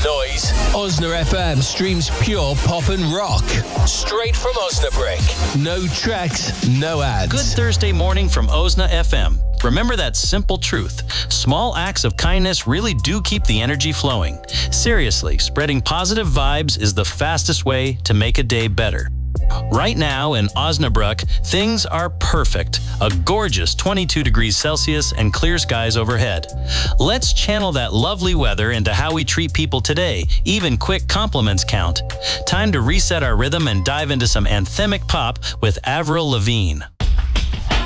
noise. Osna FM streams pure pop and rock. Straight from Osnabrück. No tracks, no ads. Good Thursday morning from Osna FM. Remember that simple truth. Small acts of kindness really do keep the energy flowing. Seriously, spreading positive vibes is the fastest way to make a day better. Right now in Osnabrück, things are perfect. A gorgeous 22 degrees Celsius and clear skies overhead. Let's channel that lovely weather into how we treat people today. Even quick compliments count. Time to reset our rhythm and dive into some anthemic pop with Avril Lavigne.